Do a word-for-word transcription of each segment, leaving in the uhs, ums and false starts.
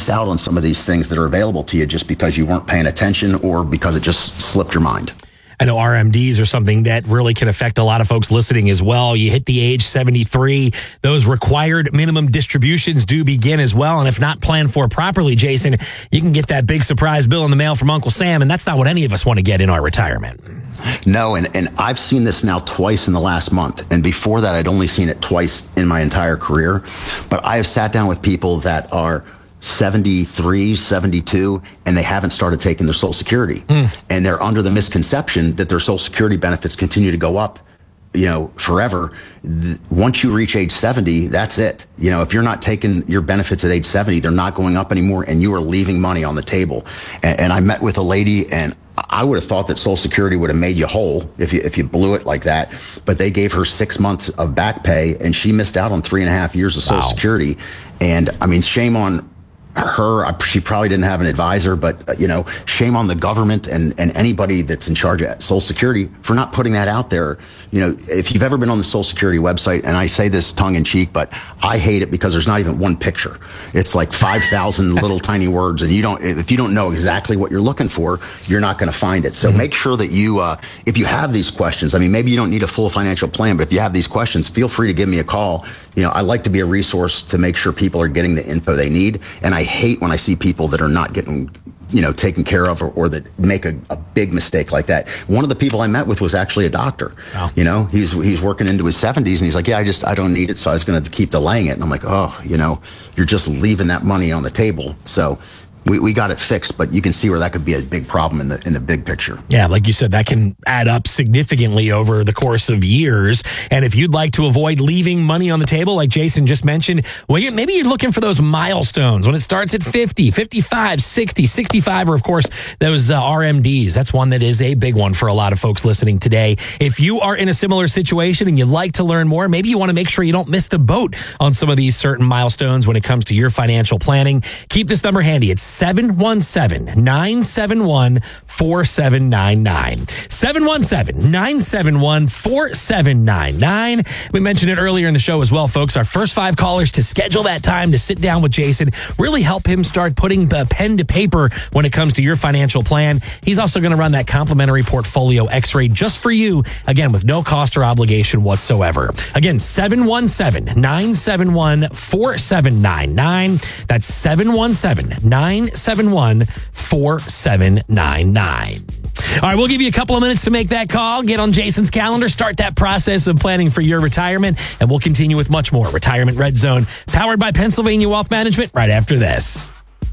miss out on some of these things that are available to you just because you weren't paying attention or because it just slipped your mind. I know R M Ds are something that really can affect a lot of folks listening as well. You hit the age seventy-three, those required minimum distributions do begin as well. And if not planned for properly, Jason, you can get that big surprise bill in the mail from Uncle Sam. And that's not what any of us want to get in our retirement. No, and, and I've seen this now twice in the last month. And before that, I'd only seen it twice in my entire career. But I have sat down with people that are seventy-three, seventy-two, and they haven't started taking their Social Security. Mm. And they're under the misconception that their Social Security benefits continue to go up, you know, forever. Th- once you reach age seventy, that's it. You know, if you're not taking your benefits at age seventy, they're not going up anymore, and you are leaving money on the table. And, and I met with a lady, and I would have thought that Social Security would have made you whole if you if you blew it like that. But they gave her six months of back pay, and she missed out on three and a half years of Social wow. Security. And I mean, shame on her. She probably didn't have an advisor, but uh, you know, shame on the government and, and anybody that's in charge of Social Security for not putting that out there. You know, if you've ever been on the Social Security website, and I say this tongue in cheek, but I hate it because there's not even one picture. It's like five thousand little tiny words, and you don't, if you don't know exactly what you're looking for, you're not going to find it. So mm-hmm. make sure that you, uh, if you have these questions, I mean, maybe you don't need a full financial plan, but if you have these questions, feel free to give me a call. You know, I like to be a resource to make sure people are getting the info they need. And I hate when I see people that are not getting, you know, taken care of, or, or that make a, a big mistake like that. One of the people I met with was actually a doctor. Wow. You know, he's he's working into his seventies, and he's like, yeah, I just, I don't need it, so I was going to keep delaying it. And I'm like, oh, you know, you're just leaving that money on the table. So we, we got it fixed, but you can see where that could be a big problem in the in the big picture. Yeah, like you said, that can add up significantly over the course of years. And if you'd like to avoid leaving money on the table, like Jason just mentioned, well, you, maybe you're looking for those milestones when it starts at fifty, fifty-five, sixty, sixty-five, or of course, those uh, R M Ds. That's one that is a big one for a lot of folks listening today. If you are in a similar situation and you'd like to learn more, maybe you want to make sure you don't miss the boat on some of these certain milestones when it comes to your financial planning, keep this number handy. It's seven one seven, nine seven one, four seven nine nine. seven one seven, nine seven one, four seven nine nine. We mentioned it earlier in the show as well, folks. Our first five callers to schedule that time to sit down with Jason, really help him start putting the pen to paper when it comes to your financial plan. He's also going to run that complimentary portfolio x-ray just for you, again, with no cost or obligation whatsoever. Again, seven one seven, nine seven one, four seven nine nine. That's seven one seven, nine seven one, four seven nine nine. All right, we'll give you a couple of minutes to make that call. Get on Jason's calendar. Start that process of planning for your retirement. And we'll continue with much more Retirement Red Zone, powered by Pennsylvania Wealth Management, right after this.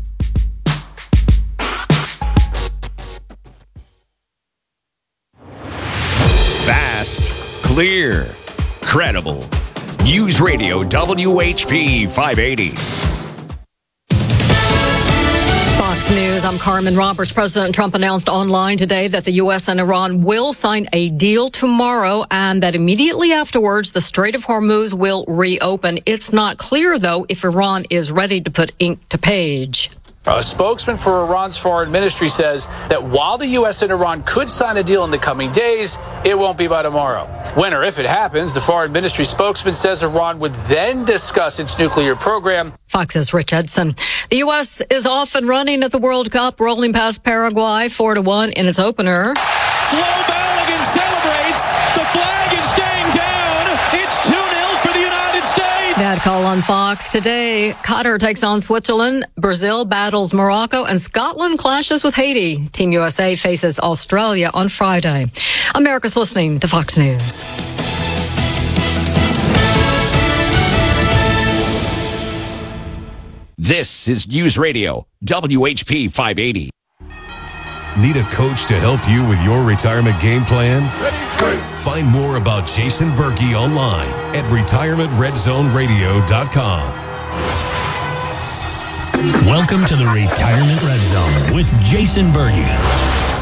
Fast, clear, credible. News Radio W H P five eighty. Fox News, I'm Carmen Roberts. President Trump announced online today that the U S and Iran will sign a deal tomorrow and that immediately afterwards the Strait of Hormuz will reopen. It's not clear, though, if Iran is ready to put ink to page. A spokesman for Iran's foreign ministry says that while the U S and Iran could sign a deal in the coming days, it won't be by tomorrow. When or if it happens, the foreign ministry spokesman says Iran would then discuss its nuclear program. Fox's Rich Edson. The U S is off and running at the World Cup, rolling past Paraguay four to one in its opener. Flo Balogun celebrates. The flag is staying down. It's two nil for the United States. That call on Fox today. Qatar takes on Switzerland. Brazil battles Morocco, and Scotland clashes with Haiti. Team U S A faces Australia on Friday. America's listening to Fox News. This is News Radio W H P five eighty. Need a coach to help you with your retirement game plan? Find more about Jason Berkey online at retirement red zone radio dot com. Welcome to the Retirement Red Zone with Jason Berkey.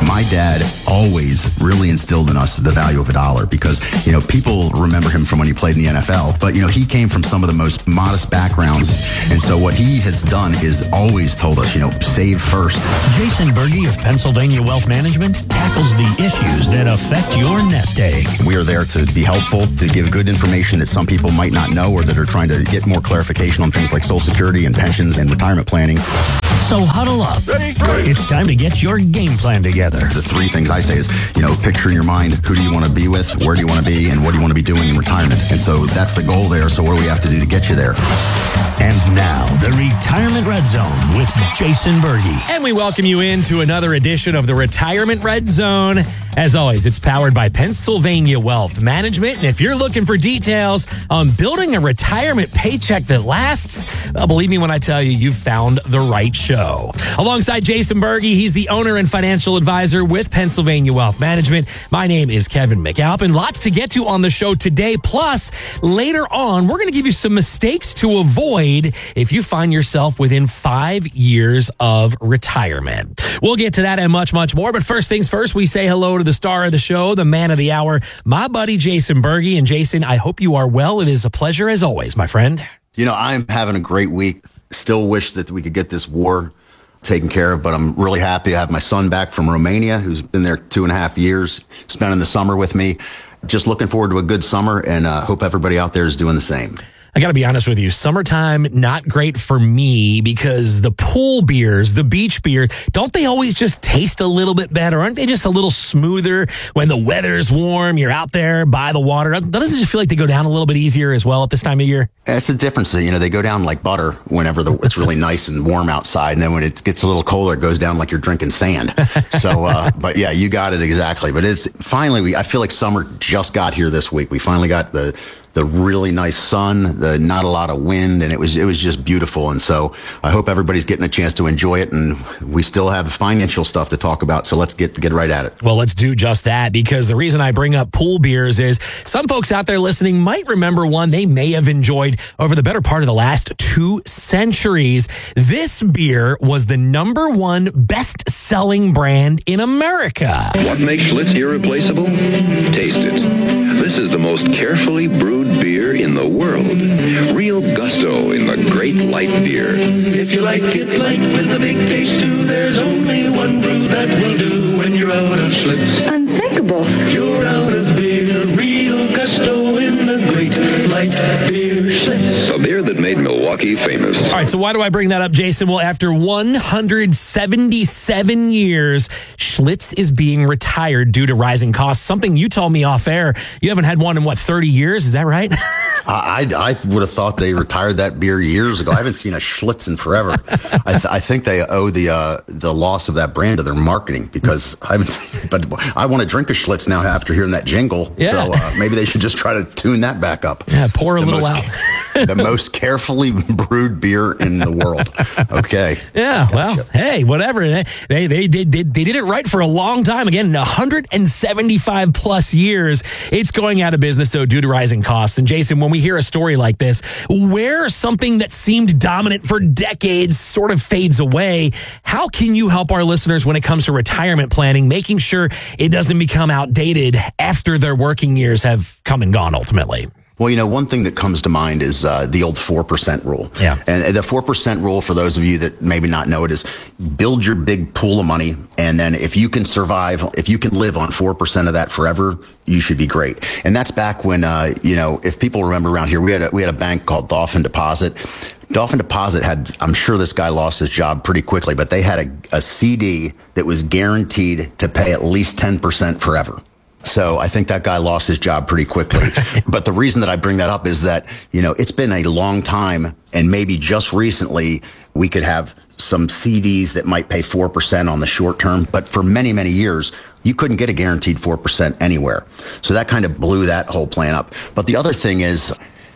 My dad always really instilled in us the value of a dollar because, you know, people remember him from when he played in the N F L, but, you know, he came from some of the most modest backgrounds. And so what he has done is always told us, you know, save first. Jason Berge of Pennsylvania Wealth Management tackles the issues that affect your nest egg. We are there to be helpful, to give good information that some people might not know or that are trying to get more clarification on things like Social Security and pensions and retirement planning. So huddle up. Ready, it's time to get your game plan together. The three things I say is, you know, picture in your mind, who do you want to be with, where do you want to be, and what do you want to be doing in retirement? And so that's the goal there. So what do we have to do to get you there? And now, the Retirement Red Zone with Jason Berge. And we welcome you into another edition of the Retirement Red Zone. As always, it's powered by Pennsylvania Wealth Management. And if you're looking for details on building a retirement paycheck that lasts, well, believe me when I tell you, you've found the right show. Alongside Jason Berge, he's the owner and financial advisor with Pennsylvania Wealth Management. My name is Kevin McAlpin. Lots to get to on the show today. Plus, later on, we're going to give you some mistakes to avoid if you find yourself within five years of retirement. We'll get to that and much, much more. But first things first, we say hello to the star of the show, the man of the hour, my buddy Jason Berge. And Jason, I hope you are well. It is a pleasure as always, my friend. You know, I'm having a great week. Still wish that we could get this war taken care of, but I'm really happy. I have my son back from Romania, who's been there two and a half years, spending the summer with me. Just looking forward to a good summer, and uh, hope everybody out there is doing the same. I got to be honest with you. Summertime, not great for me because the pool beers, the beach beers, don't they always just taste a little bit better? Aren't they just a little smoother when the weather's warm? You're out there by the water. Doesn't it just feel like they go down a little bit easier as well at this time of year? It's a difference. You know, they go down like butter whenever the, it's really nice and warm outside. And then when it gets a little colder, it goes down like you're drinking sand. So, uh, but yeah, you got it exactly. But it's finally, we, I feel like summer just got here this week. We finally got the, the really nice sun, the not a lot of wind, and it was it was just beautiful. And so I hope everybody's getting a chance to enjoy it. And we still have financial stuff to talk about, so let's get get right at it. Well, let's do just that, because the reason I bring up pool beers is some folks out there listening might remember one they may have enjoyed over the better part of the last two centuries. This beer was the number one best-selling brand in America. What makes Schlitz irreplaceable? Taste it. This is the most carefully brewed beer in the world. Real gusto in the great light beer. If you like it light with a big taste too, there's only one brew that will do when you're out of Schlitz. Unthinkable. You're out of beer. Real gusto in the great light beer Schlitz. A beer that made Milwaukee famous. All right, so why do I bring that up, Jason? Well, after one hundred seventy-seven years, Schlitz is being retired due to rising costs. Something you told me off air. You haven't had one in, what, thirty years? Is that right? I, I would have thought they retired that beer years ago. I haven't seen a Schlitz in forever. I, th- I think they owe the uh, the loss of that brand to their marketing, because I haven't seen, but I want to drink a Schlitz now after hearing that jingle. Yeah. So uh, maybe they should just try to tune that back up. Yeah, pour a the little most, out. The most carefully brewed beer in the world. Okay. Yeah, Gotcha. well, hey, whatever. They, they they did, did they did it right for a long time. Again, one hundred seventy-five plus years. It's going out of business, though, due to rising costs. And Jason, when we hear a story like this, where something that seemed dominant for decades sort of fades away, how can you help our listeners when it comes to retirement planning, making sure it doesn't become outdated after their working years have come and gone ultimately? Well, you know, one thing that comes to mind is uh, the old four percent rule. Yeah. And the four percent rule, for those of you that maybe not know it, is build your big pool of money. And then if you can survive, if you can live on four percent of that forever, you should be great. And that's back when, uh, you know, if people remember around here, we had a, we had a bank called Dolphin Deposit. Dolphin Deposit had, I'm sure this guy lost his job pretty quickly, but they had a, a C D that was guaranteed to pay at least ten percent forever. So I think that guy lost his job pretty quickly. But the reason that I bring that up is that, you know, it's been a long time, and maybe just recently we could have some C Ds that might pay four percent on the short term. But for many, many years, you couldn't get a guaranteed four percent anywhere. So that kind of blew that whole plan up. But the other thing is,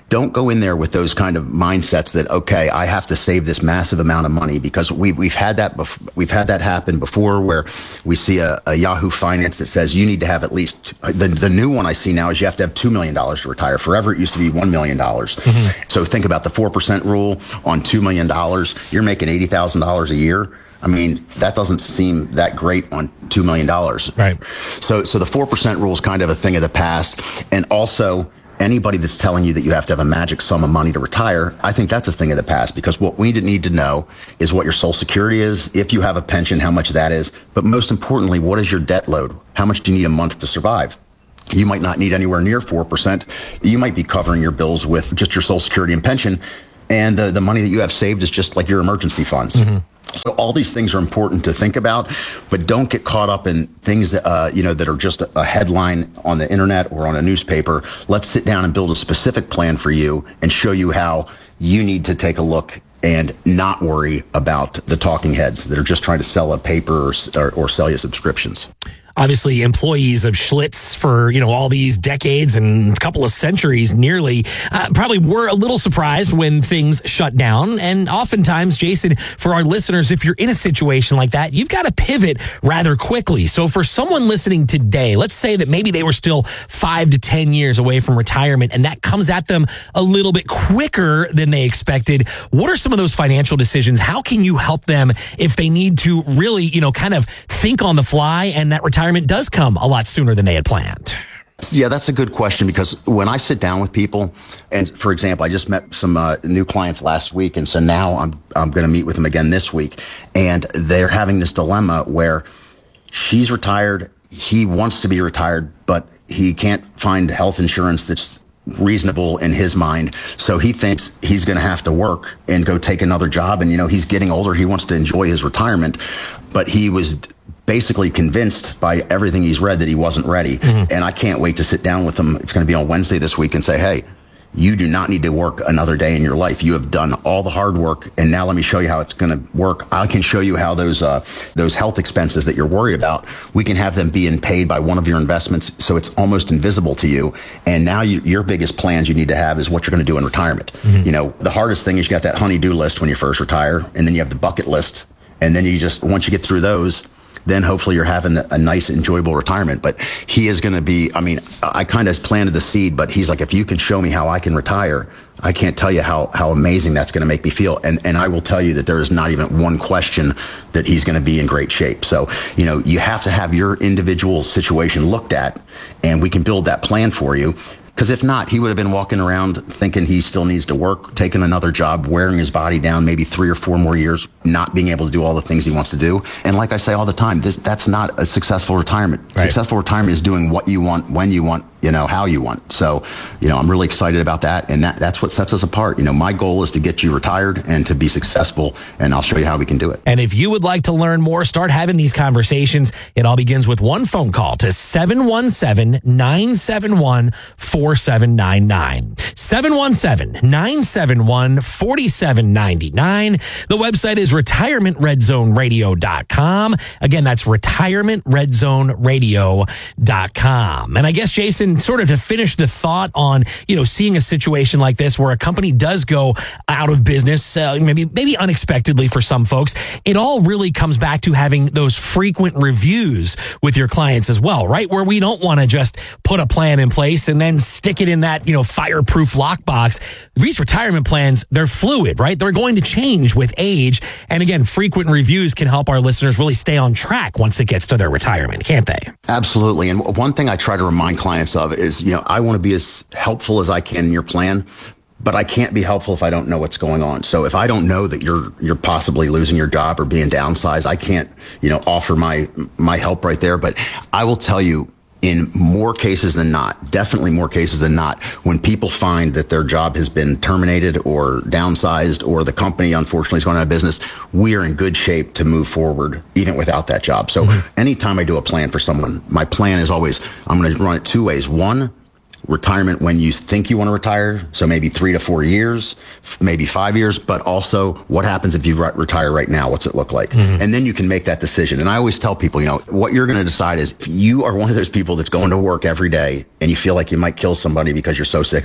don't go in there with those kind of mindsets that, okay, I have to save this massive amount of money, because we, we've had that bef- we've had that happen before, where we see a, a Yahoo Finance that says you need to have at least, the, the new one I see now is you have to have two million dollars to retire. Forever it used to be one million dollars. Mm-hmm. So think about the four percent rule on two million dollars. You're making eighty thousand dollars a year. I mean, that doesn't seem that great on two million dollars. Right. So, so the four percent rule is kind of a thing of the past. And also, anybody that's telling you that you have to have a magic sum of money to retire, I think that's a thing of the past, because what we need to know is what your Social Security is, if you have a pension, how much that is, but most importantly, what is your debt load? How much do you need a month to survive? You might not need anywhere near four percent. You might be covering your bills with just your Social Security and pension, and uh, the money that you have saved is just like your emergency funds. Mm-hmm. So all these things are important to think about, but don't get caught up in things that, uh, you know, that are just a headline on the internet or on a newspaper. Let's sit down and build a specific plan for you and show you how you need to take a look and not worry about the talking heads that are just trying to sell a paper or, or, or sell you subscriptions. Obviously, employees of Schlitz for, you know, all these decades and a couple of centuries nearly uh, probably were a little surprised when things shut down. And oftentimes, Jason, for our listeners, if you're in a situation like that, you've got to pivot rather quickly. So for someone listening today, let's say that maybe they were still five to ten years away from retirement, and that comes at them a little bit quicker than they expected. What are some of those financial decisions? How can you help them if they need to really, you know, kind of think on the fly, and that retirement does come a lot sooner than they had planned? Yeah, that's a good question, because when I sit down with people, and for example, I just met some uh, new clients last week, and so now I'm I'm going to meet with them again this week, and they're having this dilemma where she's retired, he wants to be retired, but he can't find health insurance that's reasonable in his mind, so he thinks he's going to have to work and go take another job, and you know, he's getting older, he wants to enjoy his retirement, but he was basically convinced by everything he's read that he wasn't ready. Mm-hmm. And I can't wait to sit down with him. It's going to be on Wednesday this week, and say, hey, you do not need to work another day in your life. You have done all the hard work, and now let me show you how it's going to work. I can show you how those uh, those health expenses that you're worried about, we can have them being paid by one of your investments, so it's almost invisible to you. And now you, your biggest plans you need to have is what you're going to do in retirement. Mm-hmm. You know, the hardest thing is you got that honey-do list when you first retire, and then you have the bucket list, and then you just, once you get through those, then hopefully you're having a nice, enjoyable retirement. But he is going to be, I mean, I kind of planted the seed, but he's like, if you can show me how I can retire, I can't tell you how, how amazing that's going to make me feel. And, and I will tell you that there is not even one question that he's going to be in great shape. So, you know, you have to have your individual situation looked at, and we can build that plan for you. Because if not, he would have been walking around thinking he still needs to work, taking another job, wearing his body down maybe three or four more years, not being able to do all the things he wants to do. And like I say all the time, this that's not a successful retirement. Right. Successful retirement is doing what you want, when you want, you know, how you want. So, you know, I'm really excited about that. And that, that's what sets us apart. You know, my goal is to get you retired and to be successful. And I'll show you how we can do it. And if you would like to learn more, start having these conversations, it all begins with one phone call to seven one seven, nine seven one, four seven nine nine. seven one seven, nine seven one, four seven nine nine. The website is retirement red zone radio dot com. Again, that's retirement red zone radio dot com. And I guess, Jason, sort of to finish the thought on, you know, seeing a situation like this where a company does go out of business, uh, maybe maybe unexpectedly for some folks, it all really comes back to having those frequent reviews with your clients as well, right? Where we don't want to just put a plan in place and then stick it in that, you know, fireproof lockbox. These retirement plans, they're fluid, right? They're going to change with age. And again, frequent reviews can help our listeners really stay on track once it gets to their retirement, can't they? Absolutely. And one thing I try to remind clients of is, you know, I want to be as helpful as I can in your plan, but I can't be helpful if I don't know what's going on. So if I don't know that you're you're possibly losing your job or being downsized, I can't, you know, offer my my help right there. But I will tell you, in more cases than not, definitely more cases than not, when people find that their job has been terminated or downsized or the company unfortunately is going out of business, we are in good shape to move forward even without that job. So mm-hmm. anytime I do a plan for someone, my plan is always, I'm going to run it two ways. One, retirement when you think you want to retire, so maybe three to four years, maybe five years, but also what happens if you re- retire right now? What's it look like? Mm-hmm. And then you can make that decision. And I always tell people, you know, what you're going to decide is if you are one of those people that's going to work every day and you feel like you might kill somebody because you're so sick of it,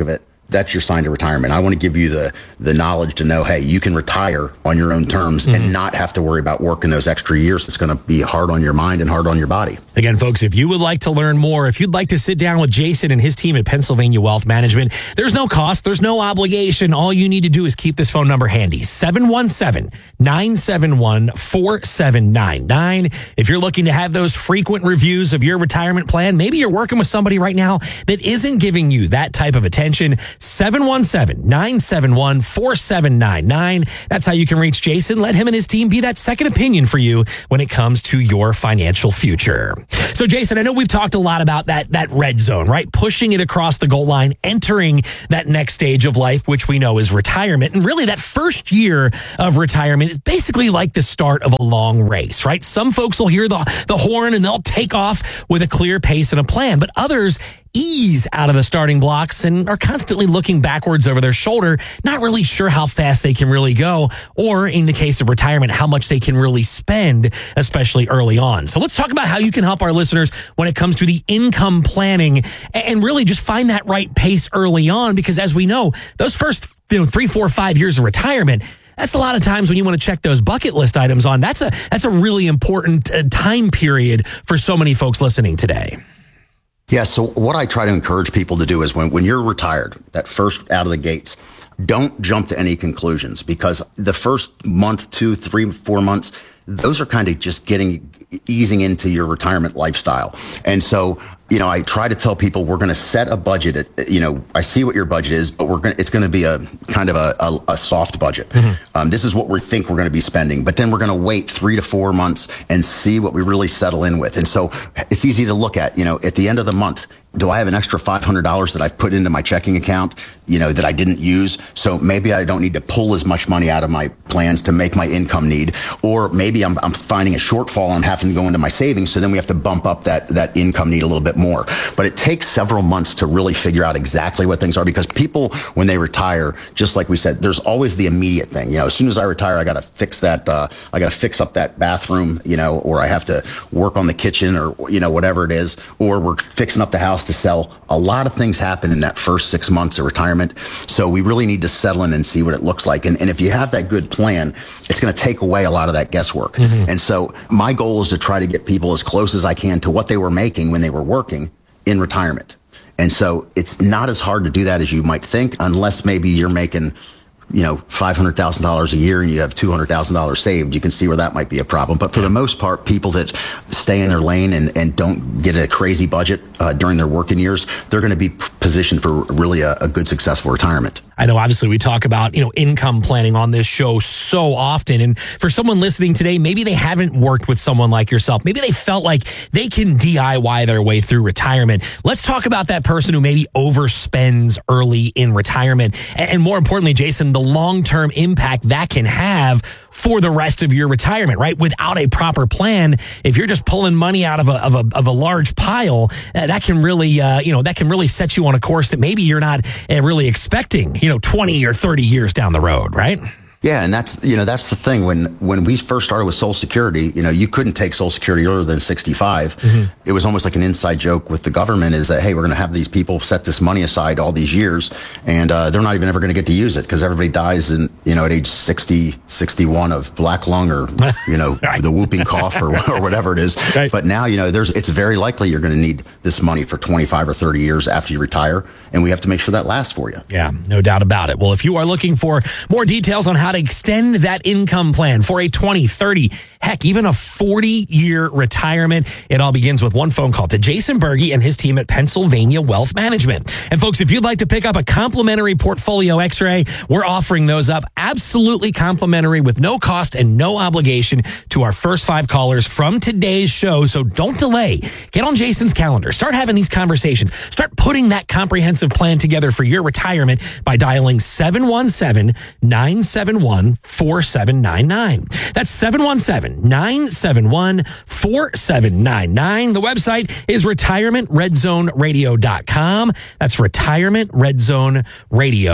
that's your sign to retirement. I want to give you the the knowledge to know, hey, you can retire on your own terms mm-hmm. and not have to worry about working those extra years. That's going to be hard on your mind and hard on your body. Again, folks, if you would like to learn more, if you'd like to sit down with Jason and his team at Pennsylvania Wealth Management, there's no cost, there's no obligation. All you need to do is keep this phone number handy, seven one seven, nine seven one, four seven nine nine. If you're looking to have those frequent reviews of your retirement plan, maybe you're working with somebody right now that isn't giving you that type of attention, seven one seven, nine seven one, four seven nine nine. That's how you can reach Jason. Let him and his team be that second opinion for you when it comes to your financial future. So, Jason, I know we've talked a lot about that, that red zone, right? Pushing it across the goal line, entering that next stage of life, which we know is retirement. And really that first year of retirement is basically like the start of a long race, right? Some folks will hear the, the horn and they'll take off with a clear pace and a plan, but others ease out of the starting blocks and are constantly looking backwards over their shoulder, not really sure how fast they can really go, or in the case of retirement, how much they can really spend, especially early on. So let's talk about how you can help our listeners when it comes to the income planning and really just find that right pace early on, because as we know, those first you know, three, four, five years of retirement, that's a lot of times when you want to check those bucket list items on. That's a that's a really important uh, time period for so many folks listening today. Yeah, so what I try to encourage people to do is when, when you're retired, that first out of the gates, don't jump to any conclusions, because the first month, two, three, four months, those are kind of just getting easing into your retirement lifestyle. And so, you know, I try to tell people we're going to set a budget. At, you know, I see what your budget is, but we're going it's going to be a kind of a, a, a soft budget. Mm-hmm. Um, this is what we think we're going to be spending, but then we're going to wait three to four months and see what we really settle in with. And so it's easy to look at, you know, at the end of the month, do I have an extra five hundred dollars that I've put into my checking account, you know, that I didn't use? So maybe I don't need to pull as much money out of my plans to make my income need, or maybe I'm, I'm finding a shortfall and I'm having to go into my savings. So then we have to bump up that, that income need a little bit more. But it takes several months to really figure out exactly what things are, because people, when they retire, just like we said, there's always the immediate thing. You know, as soon as I retire, I got to fix that, uh, I got to fix up that bathroom, you know, or I have to work on the kitchen, or, you know, whatever it is, or we're fixing up the house to sell. A lot of things happen in that first six months of retirement. So we really need to settle in and see what it looks like. And, and if you have that good plan, it's going to take away a lot of that guesswork. Mm-hmm. And so my goal is to try to get people as close as I can to what they were making when they were working in retirement. And so it's not as hard to do that as you might think, unless maybe you're making, you know, five hundred thousand dollars a year and you have two hundred thousand dollars saved. You can see where that might be a problem. But for the most part, people that stay in their lane and, and don't get a crazy budget uh, during their working years, they're going to be positioned for really a, a good, successful retirement. I know, obviously, we talk about, you know, income planning on this show so often. And for someone listening today, maybe they haven't worked with someone like yourself. Maybe they felt like they can D I Y their way through retirement. Let's talk about that person who maybe overspends early in retirement. And, and more importantly, Jason, the long-term impact that can have for the rest of your retirement, right? Without a proper plan, if you're just pulling money out of a of a of a large pile, uh, that can really uh, you know that can really set you on a course that maybe you're not uh, really expecting, you know, twenty or thirty years down the road, right? Yeah, and that's, you know, that's the thing. When when we first started with Social Security, you know, you couldn't take Social Security earlier than sixty-five. Mm-hmm. It was almost like an inside joke with the government, is that, hey, we're going to have these people set this money aside all these years, and uh, they're not even ever going to get to use it, because everybody dies in, you know, at age sixty, sixty-one of black lung, or, you know, right. the whooping cough, or, or whatever it is. Right. But now, you know, there's it's very likely you're going to need this money for twenty-five or thirty years after you retire, and we have to make sure that lasts for you. Yeah, no doubt about it. Well, if you are looking for more details on how to extend that income plan for a twenty, thirty, heck, even a forty-year retirement, it all begins with one phone call to Jason Berge and his team at Pennsylvania Wealth Management. And folks, if you'd like to pick up a complimentary portfolio x-ray, we're offering those up absolutely complimentary with no cost and no obligation to our first five callers from today's show. So don't delay. Get on Jason's calendar. Start having these conversations. Start putting that comprehensive plan together for your retirement by dialing seven one seven, nine seven one, four seven nine nine. That's seven one seven, nine seven one, four seven nine nine. The website is retirement red zone radio dot com. That's retirement red zone radio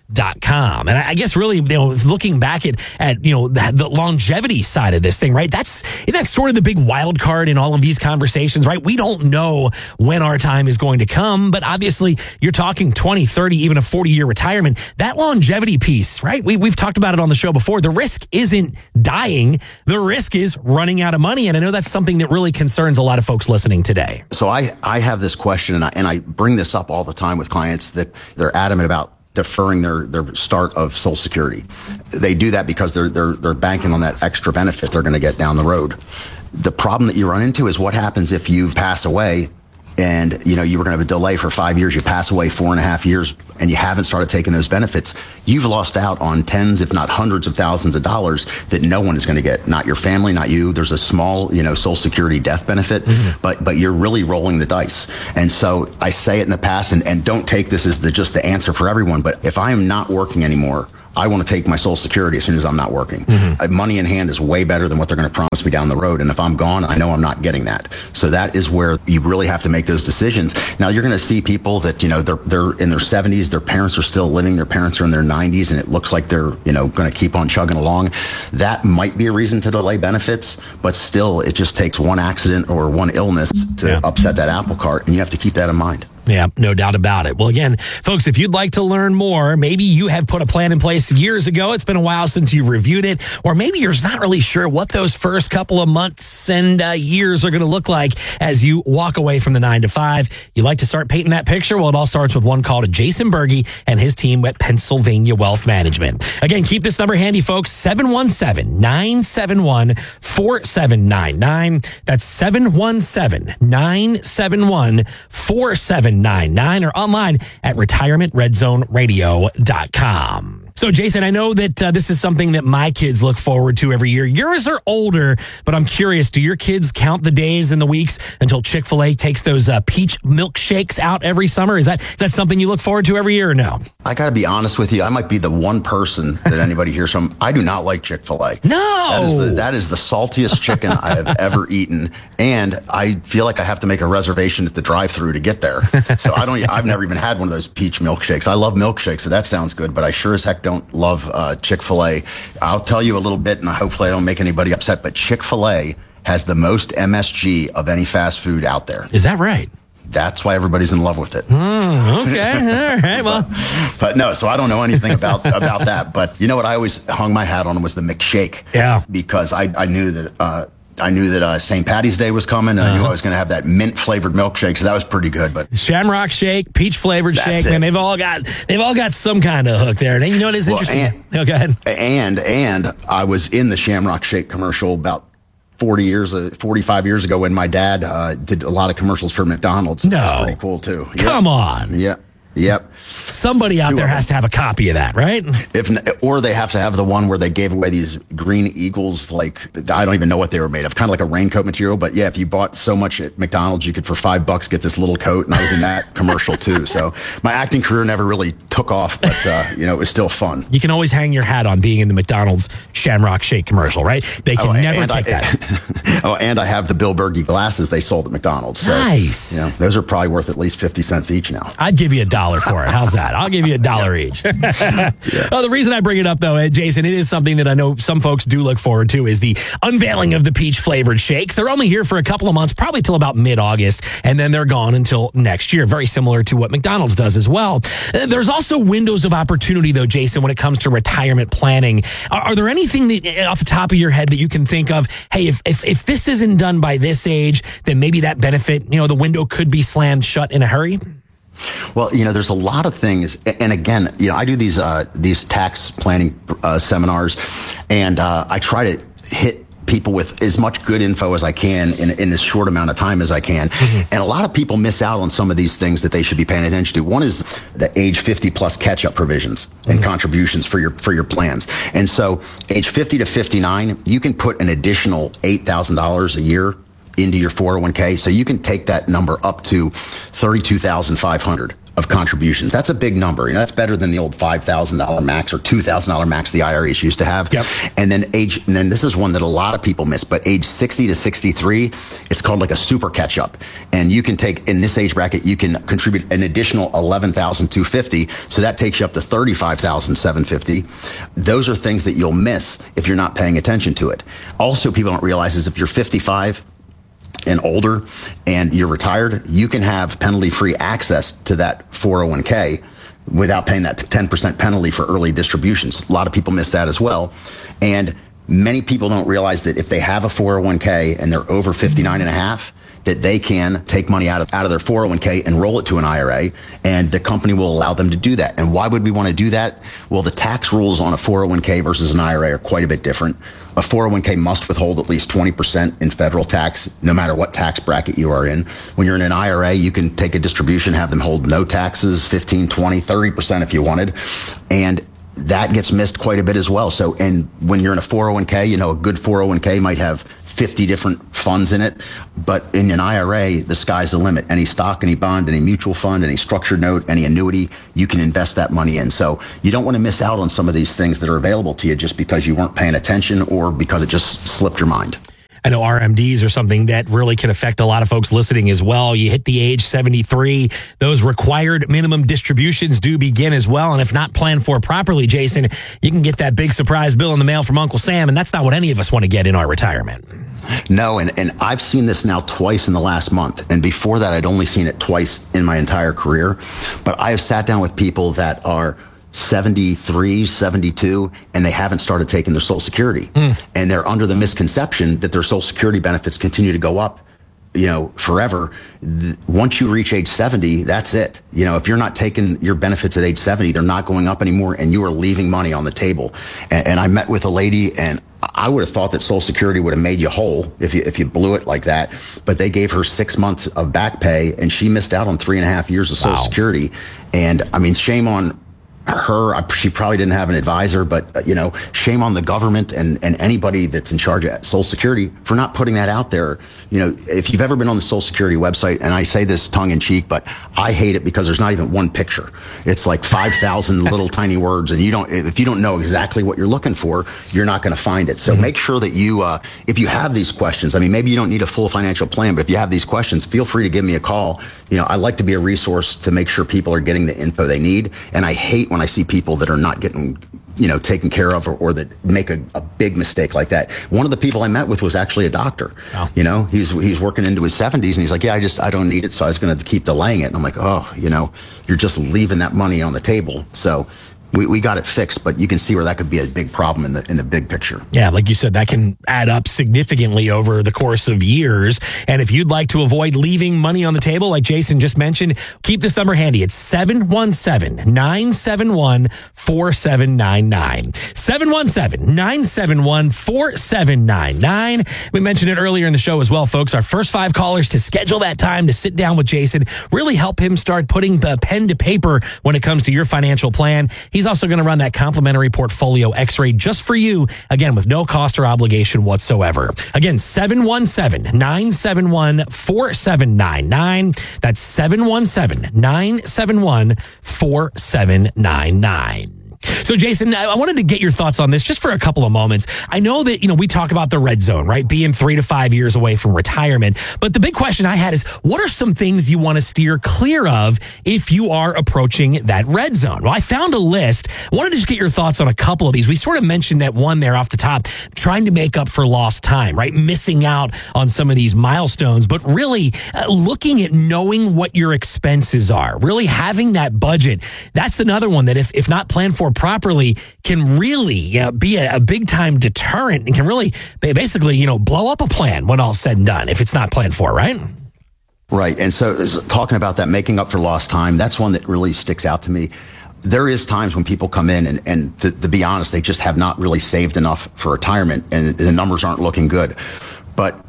dot com. And I guess really, you know, looking back at, at you know, the, the longevity side of this thing, right? That's, that's sort of the big wild card in all of these conversations, right? We don't know when our time is going to come, but obviously you're talking twenty, thirty, even a forty year retirement. That longevity piece, right? We, we've talked about it on the show before. The risk isn't dying. The risk is running out of money. And I know that's something that really concerns a lot of folks listening today. So I, I have this question, and I, and I bring this up all the time with clients that they're adamant about deferring their, their start of Social Security. They do that because they're, they're, they're banking on that extra benefit they're going to get down the road. The problem that you run into is what happens if you pass away and, you know, you were going to have a delay for five years, you pass away four and a half years, and you haven't started taking those benefits. You've lost out on tens, if not hundreds of thousands of dollars that no one is going to get. Not your family, not you. There's a small, you know, Social Security death benefit, mm-hmm. but but you're really rolling the dice. And so I say it in the past, and, and don't take this as the, just the answer for everyone, but if I am not working anymore, I want to take my Social Security as soon as I'm not working. Mm-hmm. Uh, money in hand is way better than what they're going to promise me down the road. And if I'm gone, I know I'm not getting that. So that is where you really have to make those decisions. Now, you're going to see people that, you know, they're they're in their seventies, their parents are still living, their parents are in their nineties, and it looks like they're, you know, going to keep on chugging along. That might be a reason to delay benefits, but still, it just takes one accident or one illness to yeah. upset that apple cart, and you have to keep that in mind. Yeah, no doubt about it. Well, again, folks, if you'd like to learn more, maybe you have put a plan in place years ago. It's been a while since you've reviewed it, or maybe you're not really sure what those first couple of months and uh, years are going to look like as you walk away from the nine to five. You like to start painting that picture? Well, it all starts with one call to Jason Berge and his team at Pennsylvania Wealth Management. Again, keep this number handy, folks, seven one seven, nine seven one, four seven nine nine. That's seven one seven, nine seven one, four seven nine nine or online at retirement red zone radio dot com. So, Jason, I know that uh, this is something that my kids look forward to every year. Yours are older, but I'm curious, do your kids count the days and the weeks until Chick-fil-A takes those uh, peach milkshakes out every summer? Is that is that something you look forward to every year or no? I got to be honest with you. I might be the one person that anybody hears from. I do not like Chick-fil-A. No! That is the, that is the saltiest chicken I have ever eaten, and I feel like I have to make a reservation at the drive-thru to get there. So I don't. I've never even had one of those peach milkshakes. I love milkshakes, so that sounds good, but I sure as heck don't don't love uh, Chick-fil-A. I'll tell you a little bit, and hopefully I don't make anybody upset, but Chick-fil-A has the most M S G of any fast food out there. Is that right? That's why everybody's in love with it. Oh, okay. All right. Well, but, but no, so I don't know anything about about that. But you know what I always hung my hat on was the McShake. Yeah. Because I, I knew that uh, I knew that uh, Saint Patty's Day was coming, and uh-huh. I knew I was going to have that mint flavored milkshake, so that was pretty good. But Shamrock Shake, peach flavored shake, man, they've all got they've all got some kind of hook there. And you know what is well, interesting? And, oh, go ahead. And and I was in the Shamrock Shake commercial about forty years, uh, forty-five years ago when my dad uh, did a lot of commercials for McDonald's. No. That was pretty cool, too. Yep. Come on. Yep. Yep. Somebody out Two there has to have a copy of that, right? If or they have to have the one where they gave away these green eagles, like, I don't even know what they were made of, kind of like a raincoat material. But yeah, if you bought so much at McDonald's, you could for five bucks get this little coat. And I was in that commercial too. So my acting career never really took off, but uh, you know, it was still fun. You can always hang your hat on being in the McDonald's Shamrock Shake commercial, right? They can oh, never take I, that. oh, and I have the Bill Berge glasses they sold at McDonald's. So, nice. You know, those are probably worth at least fifty cents each now. I'd give you a dollar for it. How's that? I'll give you a dollar each. yeah. Oh, the reason I bring it up, though, Jason, it is something that I know some folks do look forward to is the unveiling of the peach-flavored shakes. They're only here for a couple of months, probably till about mid-August, and then they're gone until next year. Very similar to what McDonald's does as well. There's also windows of opportunity, though, Jason, when it comes to retirement planning. Are, are there anything that, off the top of your head that you can think of, hey, if, if, if this isn't done by this age, then maybe that benefit, you know, the window could be slammed shut in a hurry? Well, you know, there's a lot of things, and again, you know, I do these uh, these tax planning uh, seminars, and uh, I try to hit people with as much good info as I can in, in as short amount of time as I can. Mm-hmm. And a lot of people miss out on some of these things that they should be paying attention to. One is the age fifty plus catch-up provisions and mm-hmm. contributions for your for your plans. And so age fifty to fifty-nine, you can put an additional eight thousand dollars a year into your four oh one k. So you can take that number up to thirty-two thousand five hundred dollars of contributions. That's a big number. You know, that's better than the old five thousand dollars max or two thousand dollars max the I R As used to have. Yep. And then age, and then this is one that a lot of people miss, but age sixty to sixty-three, it's called like a super catch up. And you can take, in this age bracket, you can contribute an additional eleven thousand two hundred fifty dollars. So that takes you up to thirty-five thousand seven hundred fifty dollars. Those are things that you'll miss if you're not paying attention to it. Also, people don't realize is if you're fifty-five and older and you're retired, you can have penalty-free access to that four oh one k without paying that ten percent penalty for early distributions. A lot of people miss that as well. And many people don't realize that if they have a four oh one k and they're over fifty-nine and a half, that they can take money out of out of their four oh one k and roll it to an I R A, and the company will allow them to do that. And why would we want to do that? Well, the tax rules on a four oh one k versus an I R A are quite a bit different. A four oh one k must withhold at least twenty percent in federal tax, no matter what tax bracket you are in. When you're in an I R A, you can take a distribution, have them hold no taxes, fifteen, twenty, thirty percent if you wanted. And that gets missed quite a bit as well. So, and when you're in a four oh one k, you know, a good four oh one k might have fifty different funds in it, but in an I R A, the sky's the limit. Any stock, any bond, any mutual fund, any structured note, any annuity, you can invest that money in. So you don't want to miss out on some of these things that are available to you just because you weren't paying attention or because it just slipped your mind. I know R M Ds are something that really can affect a lot of folks listening as well. You hit the age seventy-three, those required minimum distributions do begin as well. And if not planned for properly, Jason, you can get that big surprise bill in the mail from Uncle Sam. And that's not what any of us want to get in our retirement. No, and, and I've seen this now twice in the last month. And before that, I'd only seen it twice in my entire career. But I have sat down with people that are seventy-three, seventy-two, and they haven't started taking their Social Security. Mm. And they're under the misconception that their Social Security benefits continue to go up, you know, forever. Th- once you reach age seventy, that's it. You know, if you're not taking your benefits at age seventy, they're not going up anymore, and you are leaving money on the table. And, and I met with a lady, and I would have thought that Social Security would have made you whole if you if you blew it like that. But they gave her six months of back pay, and she missed out on three and a half years of Social wow. Security. And I mean, shame on her. She probably didn't have an advisor, but uh, you know, shame on the government and, and anybody that's in charge of Social Security for not putting that out there. You know, if you've ever been on the Social Security website, and I say this tongue in cheek, but I hate it because there's not even one picture. It's like five thousand little tiny words, and you don't, if you don't know exactly what you're looking for, you're not going to find it. So mm-hmm. make sure that you, uh, if you have these questions, I mean, maybe you don't need a full financial plan, but if you have these questions, feel free to give me a call. You know, I like to be a resource to make sure people are getting the info they need. And I hate when I see people that are not getting, you know, taken care of, or, or that make a, a big mistake like that. One of the people I met with was actually a doctor. Oh. You know, he's he's working into his seventies, and he's like, yeah, I just, I don't need it, so I was going to keep delaying it. And I'm like, oh, you know, you're just leaving that money on the table. So we, we got it fixed, but you can see where that could be a big problem in the in the big picture. Yeah, like you said, that can add up significantly over the course of years. And if you'd like to avoid leaving money on the table, like Jason just mentioned, keep this number handy. It's seven one seven, nine seven one, four seven nine nine. seven one seven, nine seven one, four seven nine nine. We mentioned it earlier in the show as well, folks. Our first five callers to schedule that time to sit down with Jason, really help him start putting the pen to paper when it comes to your financial plan. He's also going to run that complimentary portfolio x-ray just for you, again, with no cost or obligation whatsoever. Again, seven one seven, nine seven one, four seven nine nine. That's seven one seven, nine seven one, four seven nine nine. So, Jason, I wanted to get your thoughts on this just for a couple of moments. I know that, you know, we talk about the red zone, right? Being three to five years away from retirement. But the big question I had is, what are some things you want to steer clear of if you are approaching that red zone? Well, I found a list. I wanted to just get your thoughts on a couple of these. We sort of mentioned that one there off the top, trying to make up for lost time, right? Missing out on some of these milestones, but really uh, looking at knowing what your expenses are, really having that budget. That's another one that if, if not planned for properly can really uh, be a, a big time deterrent and can really basically, you know, blow up a plan when all's said and done if it's not planned for, right? Right. And so talking about that, making up for lost time, that's one that really sticks out to me. There is times when people come in and, and to, to be honest, they just have not really saved enough for retirement and the numbers aren't looking good. But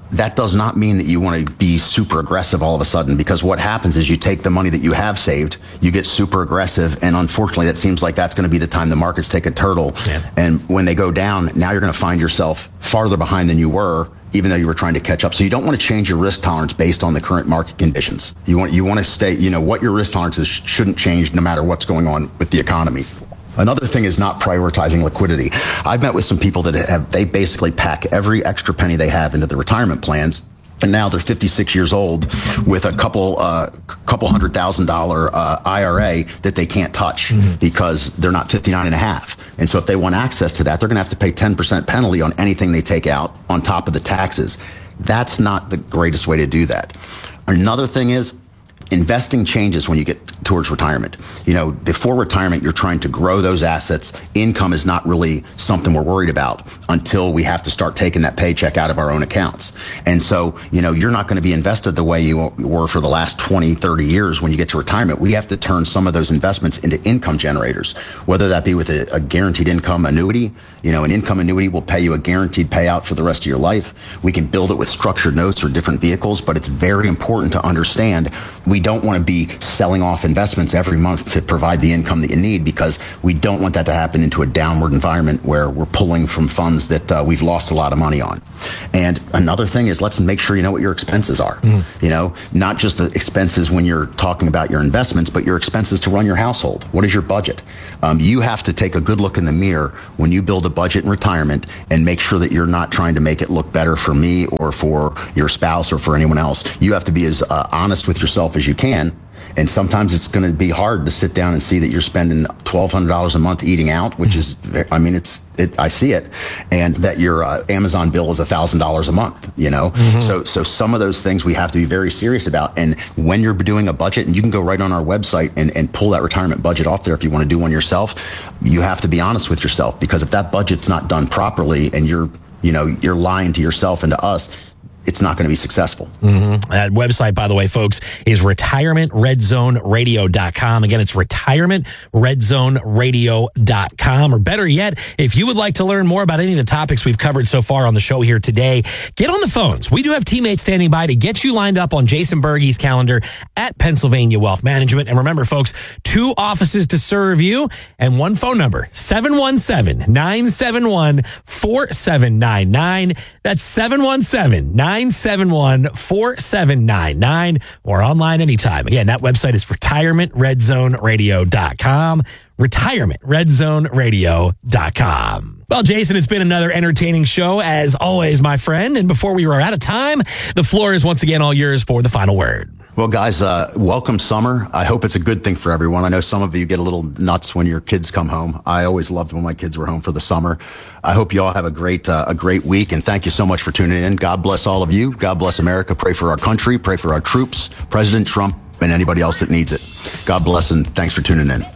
that does not mean that you want to be super aggressive all of a sudden, because what happens is you take the money that you have saved, you get super aggressive, and unfortunately that seems like that's going to be the time the markets take a turtle. Yeah. And when they go down, now you're going to find yourself farther behind than you were, even though you were trying to catch up. So you don't want to change your risk tolerance based on the current market conditions. You want you want to stay, you know, what your risk tolerance is shouldn't change no matter what's going on with the economy. Another thing is not prioritizing liquidity. I've met with some people that have, they basically pack every extra penny they have into the retirement plans. And now they're fifty-six years old with a couple, uh, couple hundred thousand dollar uh, I R A that they can't touch mm-hmm. because they're not fifty-nine and a half. And so if they want access to that, they're going to have to pay ten percent penalty on anything they take out on top of the taxes. That's not the greatest way to do that. Another thing is, investing changes when you get towards retirement. You know, before retirement, you're trying to grow those assets. Income is not really something we're worried about until we have to start taking that paycheck out of our own accounts. And so, you know, you're not going to be invested the way you were for the last twenty, thirty years when you get to retirement. We have to turn some of those investments into income generators, whether that be with a, a guaranteed income annuity. You know, an income annuity will pay you a guaranteed payout for the rest of your life. We can build it with structured notes or different vehicles, but it's very important to understand we don't want to be selling off investments every month to provide the income that you need, because we don't want that to happen into a downward environment where we're pulling from funds that uh, we've lost a lot of money on. And another thing is, let's make sure you know what your expenses are. Mm. You know, not just the expenses when you're talking about your investments, but your expenses to run your household. What is your budget? Um, you have to take a good look in the mirror when you build a budget in retirement and make sure that you're not trying to make it look better for me or for your spouse or for anyone else. You have to be as uh, honest with yourself as you can. And sometimes it's going to be hard to sit down and see that you're spending twelve hundred dollars a month eating out, which is, I mean, it's, it, I see it, and that your uh, Amazon bill is one thousand dollars a month, you know? Mm-hmm. So, so some of those things we have to be very serious about. And when you're doing a budget, and you can go right on our website and, and pull that retirement budget off there if you want to do one yourself, you have to be honest with yourself, because if that budget's not done properly and you're, you know, you're lying to yourself and to us, it's not going to be successful. Mm-hmm. That website, by the way, folks, is retirement red zone radio dot com. Again, it's retirement red zone radio dot com. Or better yet, if you would like to learn more about any of the topics we've covered so far on the show here today, get on the phones. We do have teammates standing by to get you lined up on Jason Berge's calendar at Pennsylvania Wealth Management. And remember, folks, two offices to serve you and one phone number, seven one seven, nine seven one, four seven nine nine. That's seven one seven, nine seven one, four seven nine nine, or online anytime. Again, that website is retirement red zone radio dot com, retirement red zone radio dot com. Well, Jason, it's been another entertaining show, as always, my friend. And before we were out of time, the floor is once again all yours for the final word. Well, guys, uh, welcome summer. I hope it's a good thing for everyone. I know some of you get a little nuts when your kids come home. I always loved when my kids were home for the summer. I hope you all have a great, uh, a great week, and thank you so much for tuning in. God bless all of you. God bless America. Pray for our country. Pray for our troops, President Trump, and anybody else that needs it. God bless, and thanks for tuning in.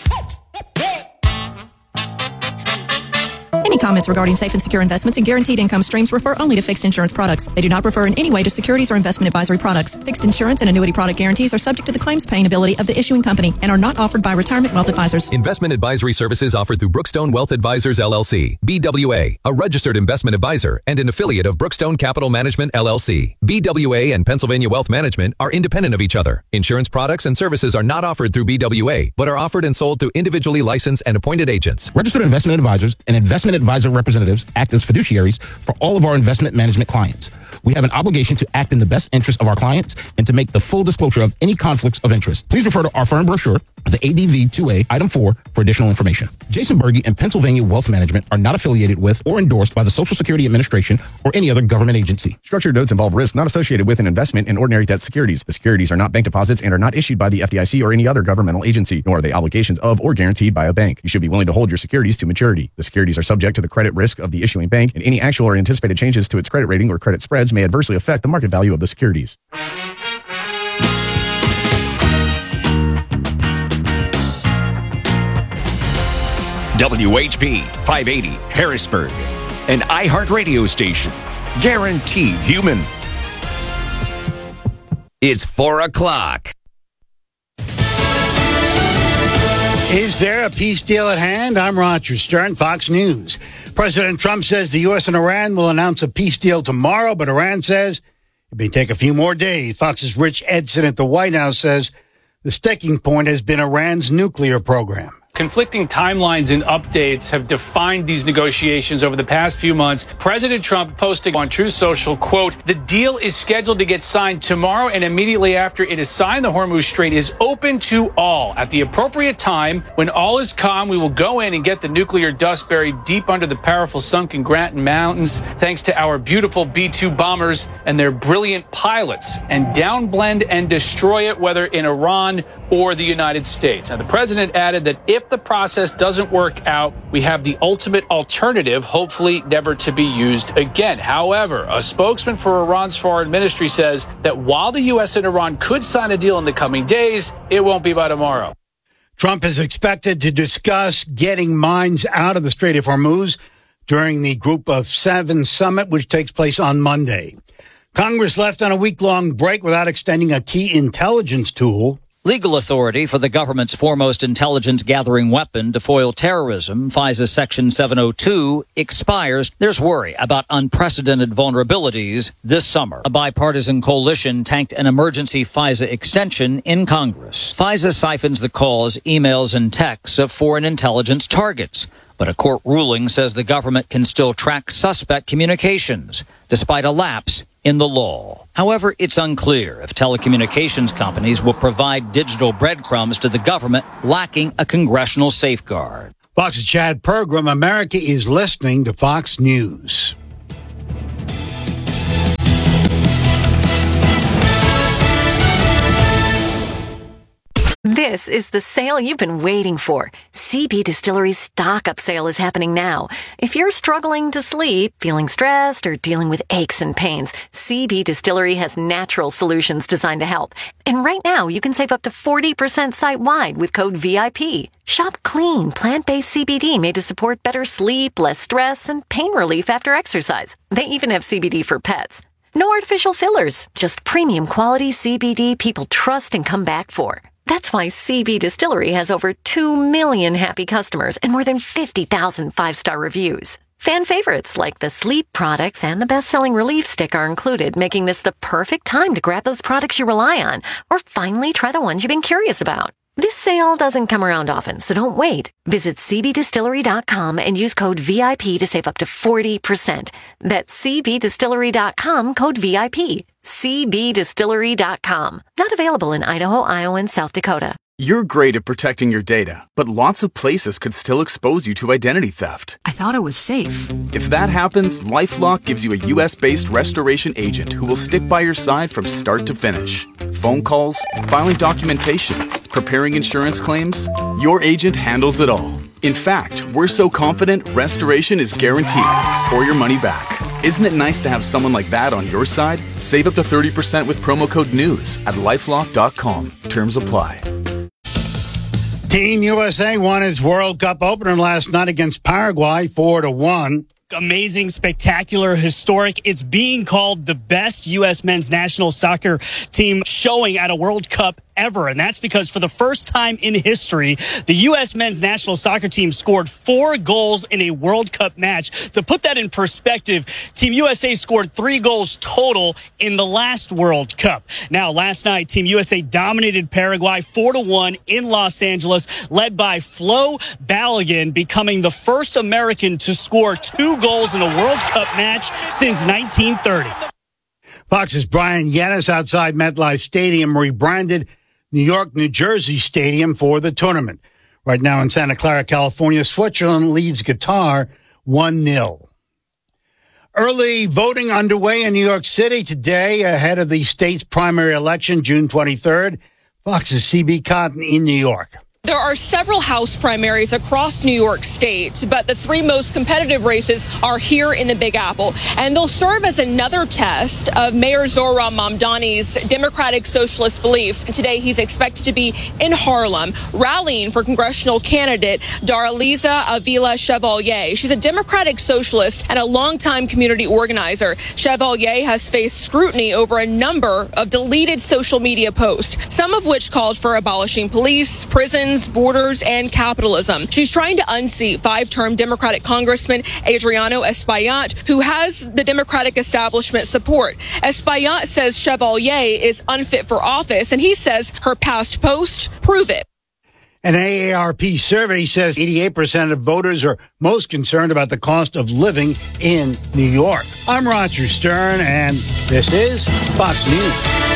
Any comments regarding safe and secure investments and guaranteed income streams refer only to fixed insurance products. They do not refer in any way to securities or investment advisory products. Fixed insurance and annuity product guarantees are subject to the claims paying ability of the issuing company and are not offered by Retirement Wealth Advisors. Investment advisory services offered through Brookstone Wealth Advisors, L L C, B W A, a registered investment advisor and an affiliate of Brookstone Capital Management, L L C. B W A and Pennsylvania Wealth Management are independent of each other. Insurance products and services are not offered through B W A, but are offered and sold through individually licensed and appointed agents. Registered investment advisors and investment advisor representatives act as fiduciaries for all of our investment management clients. We have an obligation to act in the best interest of our clients and to make the full disclosure of any conflicts of interest. Please refer to our firm brochure, the A D V two A, item four, for additional information. Jason Berge and Pennsylvania Wealth Management are not affiliated with or endorsed by the Social Security Administration or any other government agency. Structured notes involve risks not associated with an investment in ordinary debt securities. The securities are not bank deposits and are not issued by the F D I C or any other governmental agency, nor are they obligations of or guaranteed by a bank. You should be willing to hold your securities to maturity. The securities are subject to the credit risk of the issuing bank, and any actual or anticipated changes to its credit rating or credit spreads may adversely affect the market value of the securities. W H P five eighty Harrisburg, an iHeartRadio station. Guaranteed human. It's four o'clock. Is there a peace deal at hand? I'm Roger Stern, Fox News. President Trump says the U S and Iran will announce a peace deal tomorrow, but Iran says it may take a few more days. Fox's Rich Edson at the White House says the sticking point has been Iran's nuclear program. Conflicting timelines and updates have defined these negotiations over the past few months. President Trump posting on Truth Social, quote, the deal is scheduled to get signed tomorrow, and immediately after it is signed, the Hormuz Strait is open to all. At the appropriate time, when all is calm, we will go in and get the nuclear dust buried deep under the powerful sunken Granton Mountains, thanks to our beautiful B two bombers and their brilliant pilots, and downblend and destroy it, whether in Iran or the United States. Now, the president added that if the process doesn't work out, we have the ultimate alternative, hopefully never to be used again. However, a spokesman for Iran's foreign ministry says that while the U S and Iran could sign a deal in the coming days, it won't be by tomorrow. Trump is expected to discuss getting mines out of the Strait of Hormuz during the Group of Seven summit, which takes place on Monday. Congress left on a week-long break without extending a key intelligence tool. Legal authority for the government's foremost intelligence-gathering weapon to foil terrorism, FISA Section seven oh two, expires. There's worry about unprecedented vulnerabilities this summer. A bipartisan coalition tanked an emergency FISA extension in Congress. FISA siphons the calls, emails, and texts of foreign intelligence targets. But a court ruling says the government can still track suspect communications, despite a lapse in the law. However, it's unclear if telecommunications companies will provide digital breadcrumbs to the government, lacking a congressional safeguard. Fox's Chad Pergram, America is listening to Fox News. This is the sale you've been waiting for. C B Distillery's stock-up sale is happening now. If you're struggling to sleep, feeling stressed, or dealing with aches and pains, C B Distillery has natural solutions designed to help. And right now, you can save up to forty percent site-wide with code V I P. Shop clean, plant-based C B D made to support better sleep, less stress, and pain relief after exercise. They even have C B D for pets. No artificial fillers, just premium quality C B D people trust and come back for. That's why C B Distillery has over two million happy customers and more than fifty thousand five-star reviews. Fan favorites like the sleep products and the best-selling relief stick are included, making this the perfect time to grab those products you rely on or finally try the ones you've been curious about. This sale doesn't come around often, so don't wait. Visit C B distillery dot com and use code V I P to save up to forty percent. That's C B distillery dot com, code V I P. C B distillery dot com. Not available in Idaho, Iowa, and South Dakota. You're great at protecting your data, but lots of places could still expose you to identity theft. I thought it was safe. If that happens, LifeLock gives you a U S-based restoration agent who will stick by your side from start to finish. Phone calls, filing documentation, preparing insurance claims, your agent handles it all. In fact, we're so confident restoration is guaranteed or your money back. Isn't it nice to have someone like that on your side? Save up to thirty percent with promo code NEWS at lifelock dot com. Terms apply. Team U S A won its World Cup opener last night against Paraguay, four to one. Amazing, spectacular, historic. It's being called the best U S men's national soccer team showing at a World Cup ever. And that's because for the first time in history, the U S men's national soccer team scored four goals in a World Cup match. To put that in perspective, Team U S A scored three goals total in the last World Cup. Now, last night, Team U S A dominated Paraguay four to one in Los Angeles, led by Flo Balogun, becoming the first American to score two goals in a World Cup match since nineteen thirty. Fox's Brian Yanis outside MetLife Stadium, rebranded New York, New Jersey Stadium for the tournament. Right now in Santa Clara, California, Switzerland leads Qatar one nil. Early voting underway in New York City today ahead of the state's primary election, June twenty-third. Fox's C B Cotton in New York. There are several House primaries across New York State, but the three most competitive races are here in the Big Apple, and they'll serve as another test of Mayor Zohran Mamdani's democratic socialist beliefs. And today, he's expected to be in Harlem, rallying for congressional candidate Daraliza Avila Chevalier. She's a democratic socialist and a longtime community organizer. Chevalier has faced scrutiny over a number of deleted social media posts, some of which called for abolishing police, prisons, guns, borders, and capitalism. She's trying to unseat five-term Democratic Congressman Adriano Espaillat, who has the Democratic establishment support. Espaillat says Chevalier is unfit for office, and he says her past posts prove it. An A A R P survey says eighty-eight percent of voters are most concerned about the cost of living in New York. I'm Roger Stern, and this is Fox News.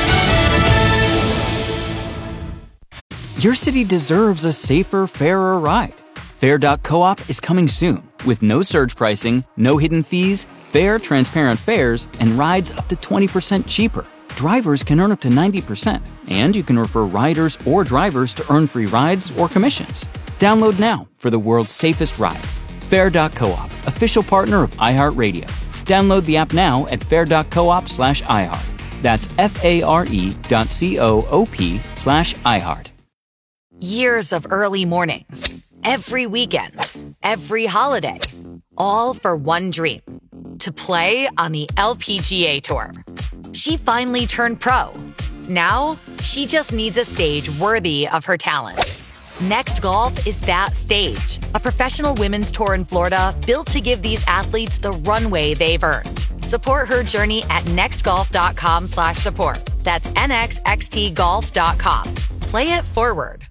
Your city deserves a safer, fairer ride. Fair dot coop is coming soon with no surge pricing, no hidden fees, fair, transparent fares, and rides up to twenty percent cheaper. Drivers can earn up to ninety percent, and you can refer riders or drivers to earn free rides or commissions. Download now for the world's safest ride. Fair dot coop, official partner of iHeartRadio. Download the app now at fair dot coop slash iHeart. That's F-A-R-E dot C-O-O-P slash iHeart. Years of early mornings, every weekend, every holiday, all for one dream, to play on the L P G A Tour. She finally turned pro. Now, she just needs a stage worthy of her talent. Next Golf is that stage, a professional women's tour in Florida built to give these athletes the runway they've earned. Support her journey at nextgolf.com slash support. That's N X X T golf dot com. Play it forward.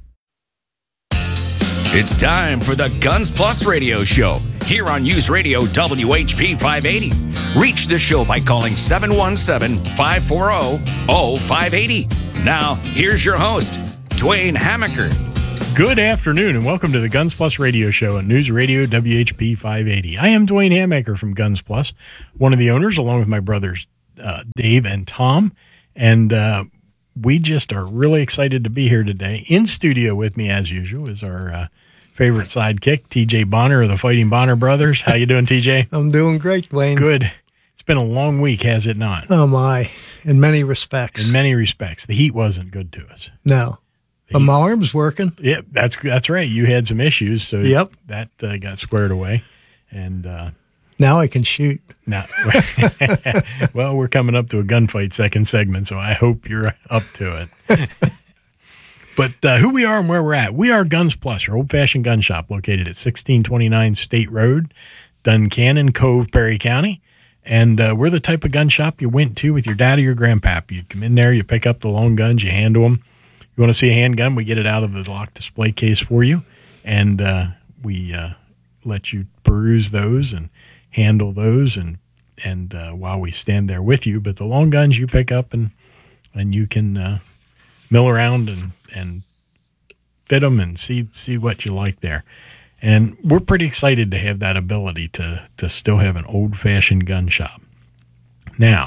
It's time for the Guns Plus Radio Show here on News Radio W H P five eighty. Reach the show by calling seven one seven, five four zero, zero five eight zero. Now, here's your host, Dwayne Hamaker. Good afternoon and welcome to the Guns Plus Radio Show on News Radio W H P five eighty. I am Dwayne Hamaker from Guns Plus, one of the owners, along with my brothers uh, Dave and Tom. And uh, we just are really excited to be here today. In studio with me, as usual, is our uh, favorite sidekick, T J Bonner of the Fighting Bonner Brothers. How you doing, T J? I'm doing great, Dwayne. Good. It's been a long week, has it not? Oh, my. In many respects. In many respects. The heat wasn't good to us. No. But my arm's working. Yep, that's that's right. You had some issues, so yep. that uh, got squared away. And uh, now I can shoot. Now, well, we're coming up to a gunfight second segment, so I hope you're up to it. But uh, who we are and where we're at. We are Guns Plus, your old-fashioned gun shop located at sixteen twenty-nine State Road, Duncannon, Cove, Perry County. And uh, we're the type of gun shop you went to with your dad or your grandpap. You come in there, you pick up the long guns, you handle them. You want to see a handgun, we get it out of the locked display case for you. And uh, we uh, let you peruse those and handle those and and uh, while we stand there with you. But the long guns you pick up and and you can uh, mill around and, and fit them and see see what you like there. And we're pretty excited to have that ability to, to still have an old-fashioned gun shop. Now,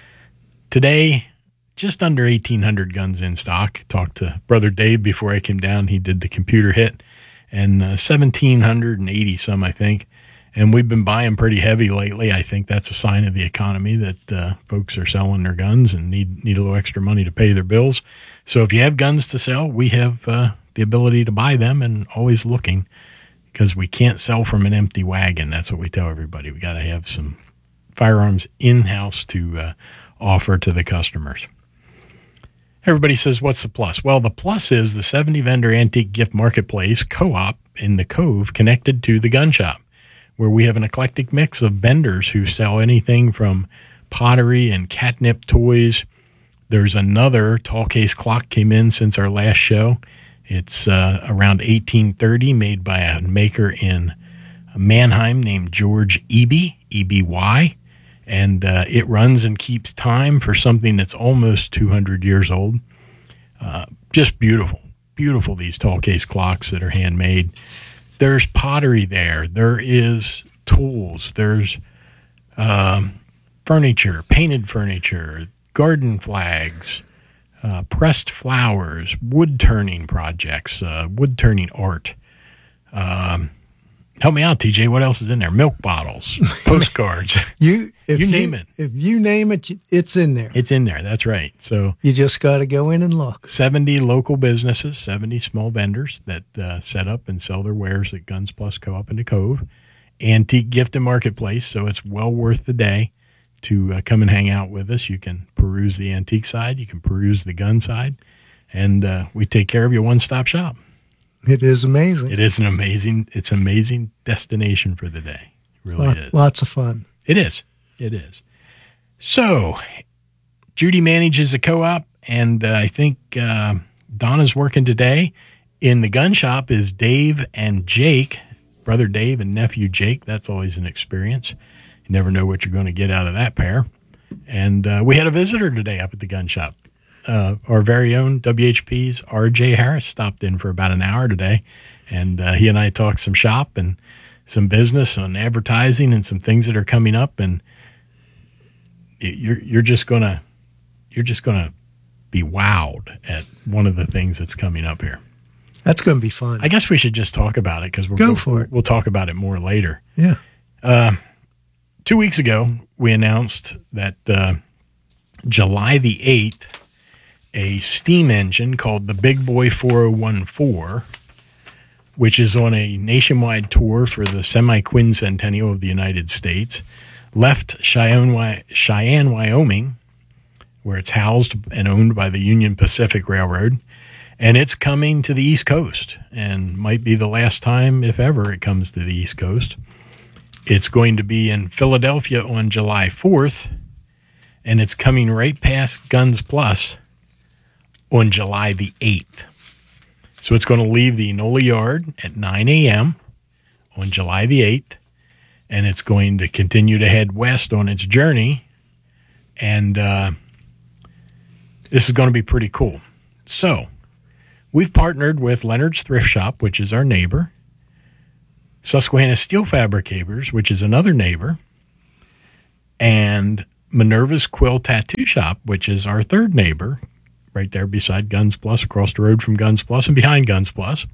today, just under eighteen hundred guns in stock. Talked to Brother Dave before I came down. He did the computer hit. And uh, one thousand seven hundred eighty some, I think. And we've been buying pretty heavy lately. I think that's a sign of the economy that uh, folks are selling their guns and need, need a little extra money to pay their bills. So if you have guns to sell, we have uh, the ability to buy them and always looking. Because we can't sell from an empty wagon. That's what we tell everybody. We got to have some firearms in-house to uh, offer to the customers. Everybody says, what's the plus? Well, the plus is the seventy vendor antique gift marketplace co-op in the Cove connected to the gun shop, where we have an eclectic mix of vendors who sell anything from pottery and catnip toys. There's another tall case clock came in since our last show. It's uh, around eighteen thirty, made by a maker in Mannheim named George Eby, E B Y, and uh, it runs and keeps time for something that's almost two hundred years old. Uh, just beautiful, beautiful, these tall case clocks that are handmade. There's pottery there. There is tools. There's um, furniture, painted furniture, garden flags, Uh, pressed flowers, wood turning projects, uh, wood turning art. Um, help me out, T J. What else is in there? Milk bottles, postcards. you, if you you name it. If you name it, it's in there. It's in there. That's right. So you just got to go in and look. seventy local businesses, seventy small vendors that uh, set up and sell their wares at Guns Plus Co-op in the Cove. Antique gift and marketplace. So it's well worth the day to uh, come and hang out with us. You can peruse the antique side. You can peruse the gun side. And uh, we take care of your one-stop shop. It is amazing. It is an amazing, it's an amazing destination for the day. It really Lot, is. Lots of fun. It is. It is. So, Judy manages a co-op, and uh, I think uh, Donna's working today. In the gun shop is Dave and Jake, brother Dave and nephew Jake. That's always an experience. You never know what you're going to get out of that pair. And uh, we had a visitor today up at the gun shop. Uh, our very own W H P's R J Harris stopped in for about an hour today, and uh, he and I talked some shop and some business on advertising and some things that are coming up. And you're you're just gonna you're just gonna be wowed at one of the things that's coming up here. That's going to be fun. I guess we should just talk about it because we'll Go we'll, for it. We'll talk about it more later. Yeah. Uh, two weeks ago, we announced that uh, July the eighth, a steam engine called the Big Boy four oh one four, which is on a nationwide tour for the semi-quincentennial of the United States, left Cheyenne, Cheyenne, Wyoming, where it's housed and owned by the Union Pacific Railroad, and it's coming to the East Coast, and might be the last time, if ever, it comes to the East Coast. It's going to be in Philadelphia on July fourth, and it's coming right past Guns Plus on July the eighth. So it's going to leave the Enola Yard at nine a.m. on July the eighth, and it's going to continue to head west on its journey, and uh, this is going to be pretty cool. So we've partnered with Leonard's Thrift Shop, which is our neighbor, Susquehanna Steel Fabricators, which is another neighbor, and Minerva's Quill Tattoo Shop, which is our third neighbor, right there beside Guns Plus, across the road from Guns Plus and behind Guns Plus,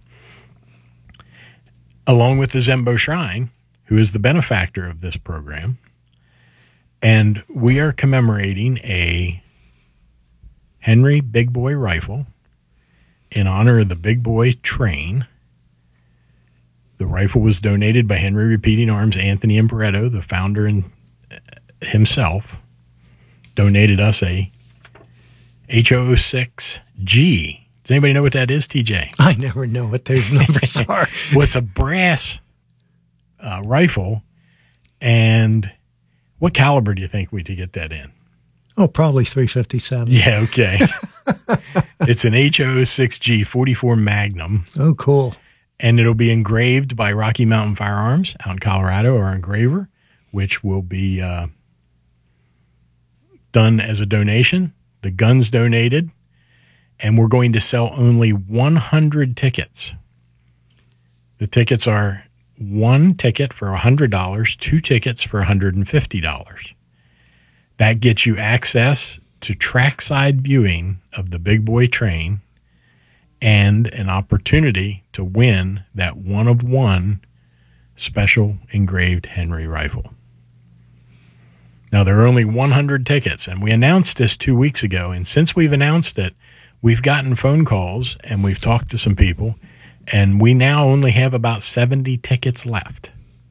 along with the Zembo Shrine, who is the benefactor of this program. And we are commemorating a Henry Big Boy rifle in honor of the Big Boy train. The rifle was donated by Henry Repeating Arms Anthony Imperetto, the founder and himself, donated us a H zero zero six G. Does anybody know what that is, T J? I never know what those numbers are. Well, it's a brass uh, rifle. And what caliber do you think we could get that in? Oh, probably three fifty-seven. Yeah, okay. It's an H zero zero six G forty-four Magnum. Oh, cool. And it'll be engraved by Rocky Mountain Firearms out in Colorado, our engraver, which will be uh, done as a donation. The gun's donated, and we're going to sell only one hundred tickets. The tickets are one ticket for one hundred dollars, two tickets for one hundred fifty dollars. That gets you access to trackside viewing of the Big Boy train and an opportunity to win that one-of-one special engraved Henry rifle. Now, there are only one hundred tickets, and we announced this two weeks ago, and since we've announced it, we've gotten phone calls, and we've talked to some people, and we now only have about seventy tickets left.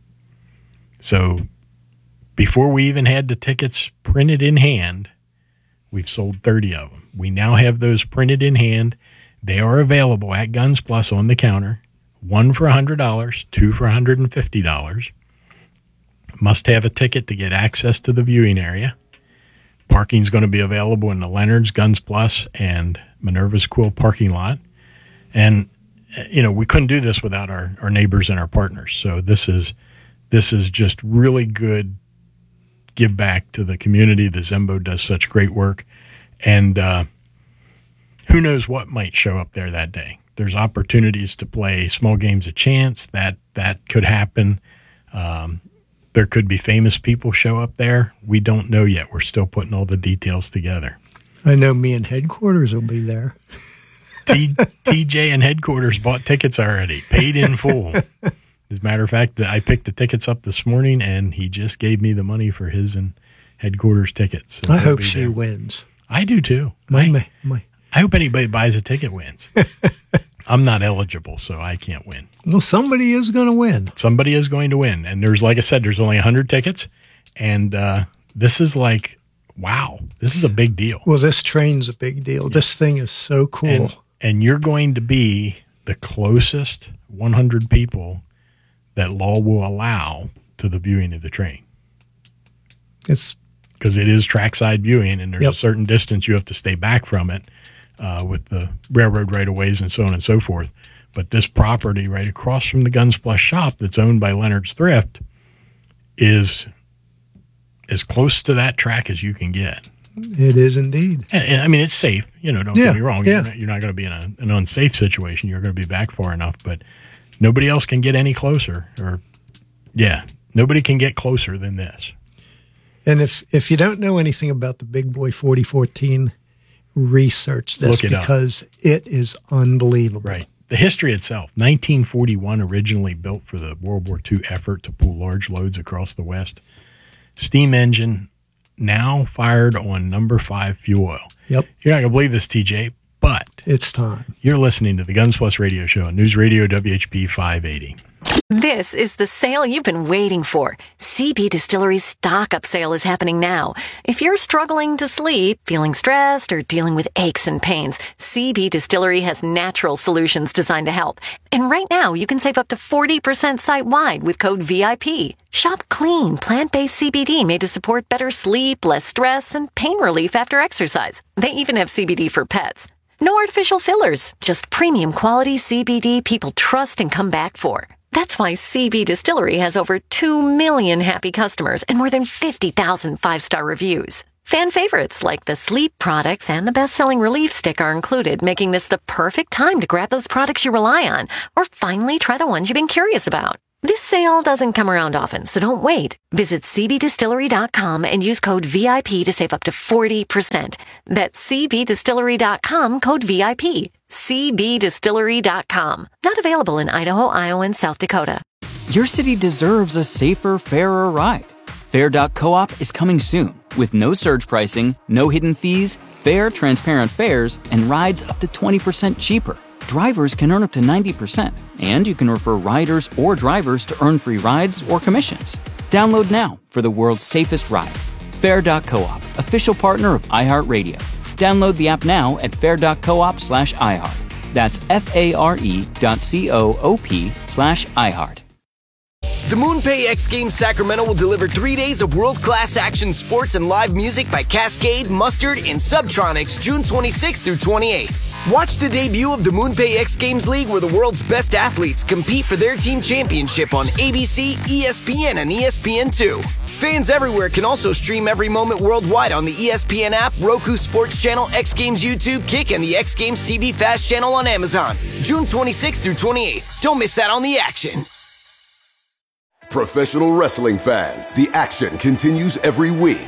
So before we even had the tickets printed in hand, we've sold thirty of them. We now have those printed in hand. They are available at Guns Plus on the counter, one for one hundred dollars, two for one hundred fifty dollars. Must have a ticket to get access to the viewing area. Parking is going to be available in the Leonard's, Guns Plus, and Minerva's Quill parking lot. And, you know, we couldn't do this without our, our neighbors and our partners. So this is this is just really good give back to the community. The Zembo does such great work. And uh, who knows what might show up there that day. There's opportunities to play small games of chance. That, that could happen. Um, There could be famous people show up there. We don't know yet. We're still putting all the details together. I know me and headquarters will be there. T- TJ and headquarters bought tickets already, paid in full. As a matter of fact, I picked the tickets up this morning, and he just gave me the money for his and headquarters tickets. So I they'll hope be she there. wins. I do too. My, I, my, my. I hope anybody buys a ticket wins. I'm not eligible, so I can't win. Well, somebody is going to win. Somebody is going to win. And there's, like I said, there's only one hundred tickets. And uh, this is like, wow, this is a big deal. Well, this train's a big deal. This thing is so cool. And, and you're going to be the closest one hundred people that law will allow to the viewing of the train. It's because it is trackside viewing, and there's Yep. a certain distance you have to stay back from it uh, with the railroad right-of-ways and so on and so forth. But this property right across from the Guns Plus shop that's owned by Leonard's Thrift is as close to that track as you can get. It is indeed. And, and, I mean, it's safe. You know, don't Yeah, get me wrong. yeah. You're not, you're not going to be in a, an unsafe situation. You're going to be back far enough, but nobody else can get any closer. Or, yeah, nobody can get closer than this. And if if you don't know anything about the Big Boy forty fourteen, research this Look it up. because it is unbelievable. Right. The history itself, nineteen forty-one, originally built for the World War Two effort to pull large loads across the West. Steam engine, now fired on number five fuel oil. Yep. You're not going to believe this, T J, but it's time. You're listening to the Guns Plus Radio Show on News Radio W H P five eighty. This is the sale you've been waiting for. C B Distillery's stock-up sale is happening now. If you're struggling to sleep, feeling stressed, or dealing with aches and pains, C B Distillery has natural solutions designed to help. And right now, you can save up to forty percent site-wide with code V I P. Shop clean, plant-based C B D made to support better sleep, less stress, and pain relief after exercise. They even have C B D for pets. No artificial fillers, just premium quality C B D people trust and come back for. That's why C B Distillery has over two million happy customers and more than fifty thousand five-star reviews. Fan favorites like the sleep products and the best-selling relief stick are included, making this the perfect time to grab those products you rely on or finally try the ones you've been curious about. This sale doesn't come around often, so don't wait. Visit C B distillery dot com and use code V I P to save up to forty percent. That's C B distillery dot com, code V I P. C B distillery dot com. Not available in Idaho, Iowa, and South Dakota. Your city deserves a safer, fairer ride. Fair dot coop is coming soon with no surge pricing, no hidden fees, fair, transparent fares, and rides up to twenty percent cheaper. Drivers can earn up to ninety percent, and you can refer riders or drivers to earn free rides or commissions. Download now for the world's safest ride. Fair dot coop, official partner of iHeartRadio. Download the app now at fair dot coop slash iHeart. That's F-A-R-E dot C-O-O-P slash iHeart. The MoonPay X Games Sacramento will deliver three days of world-class action sports and live music by Cascade, Mustard, and Subtronics June twenty-sixth through twenty-eighth. Watch the debut of the MoonPay X Games League where the world's best athletes compete for their team championship on A B C, E S P N, and E S P N two. Fans everywhere can also stream every moment worldwide on the E S P N app, Roku Sports Channel, X Games YouTube, Kick, and the X Games T V Fast Channel on Amazon. June twenty-sixth through twenty-eighth. Don't miss out on the action. Professional wrestling fans, the action continues every week.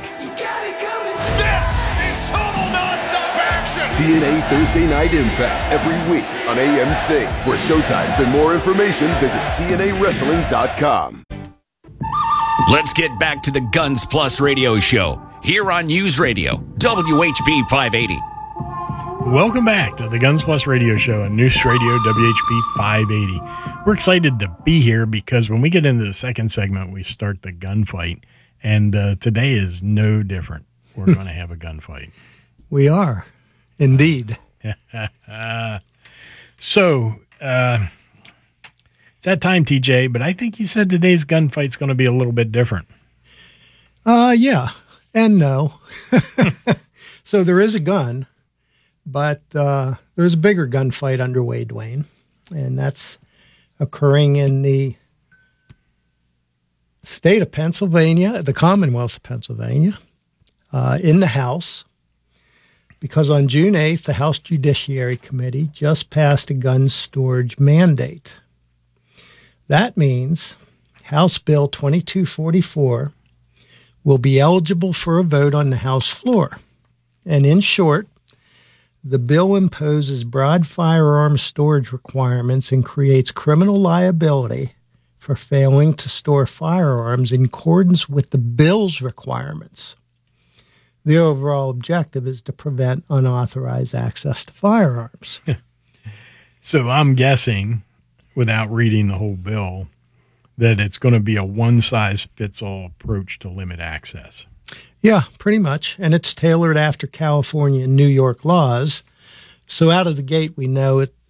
T N A Thursday Night Impact every week on A M C. For showtimes and more information, visit T N A wrestling dot com. Let's get back to the Guns Plus Radio Show here on News Radio W H P five eighty. Welcome back to the Guns Plus Radio Show on News Radio W H P five eighty. We're excited to be here because when we get into the second segment, we start the gunfight. And uh, today is no different. We're going to have a gunfight. We are, indeed. so, uh, it's that time, T J, but I think you said today's gunfight's going to be a little bit different. Uh, yeah, and no. So there is a gun, but uh, there's a bigger gunfight underway, Dwayne, and that's occurring in the state of Pennsylvania, the Commonwealth of Pennsylvania, uh, in the House, because on June eighth, the House Judiciary Committee just passed a gun storage mandate. That means House Bill twenty-two forty-four will be eligible for a vote on the House floor. And in short, the bill imposes broad firearm storage requirements and creates criminal liability for failing to store firearms in accordance with the bill's requirements. The overall objective is to prevent unauthorized access to firearms. So I'm guessing, without reading the whole bill, that it's going to be a one-size-fits-all approach to limit access. Yeah, pretty much. And it's tailored after California and New York laws. So out of the gate, we know it,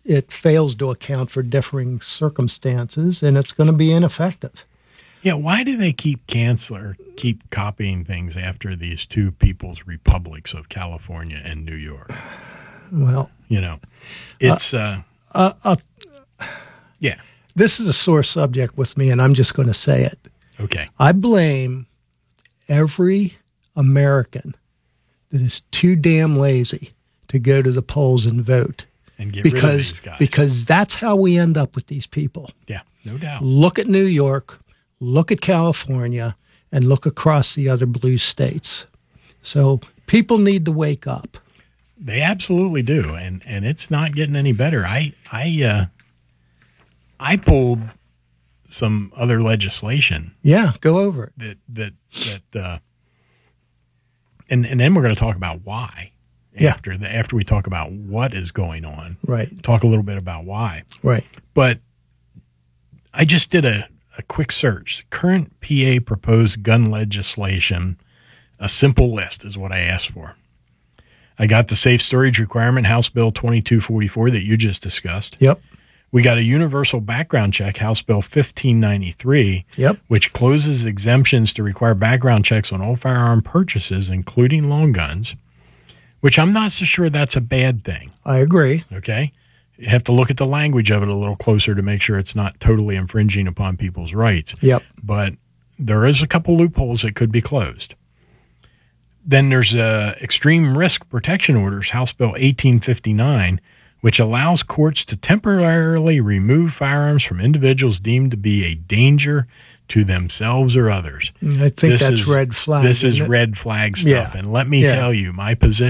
it fails to account for differing circumstances, and it's going to be ineffective. Yeah, why do they keep cancel or keep copying things after these two people's republics of California and New York? Well, you know, it's uh, uh, uh, uh yeah. This is a sore subject with me, and I'm just going to say it. Okay. I blame every American that is too damn lazy to go to the polls and vote. And get because, rid of these guys. Because that's how we end up with these people. Yeah, no doubt. Look at New York, look at California, and look across the other blue states. So people need to wake up. They absolutely do, and and it's not getting any better. I I uh, I pulled some other legislation. Yeah, go over it. That that that, uh, and and then we're going to talk about why. Yeah. After the after we talk about what is going on, right? Talk a little bit about why, right? But I just did a a quick search. Current P A proposed gun legislation. A simple list is what I asked for. I got the safe storage requirement, House Bill twenty-two forty-four that you just discussed. Yep. We got a universal background check, House Bill fifteen ninety-three, yep, which closes exemptions to require background checks on all firearm purchases, including long guns, which I'm not so sure that's a bad thing. I agree. Okay. You have to look at the language of it a little closer to make sure it's not totally infringing upon people's rights. Yep. But there is a couple loopholes that could be closed. Then there's uh, extreme risk protection orders, House Bill eighteen fifty-nine, which allows courts to temporarily remove firearms from individuals deemed to be a danger to themselves or others. I think This that's is, red flag. This is isn't it? red flag stuff. Yeah. And let me Yeah. tell you, my position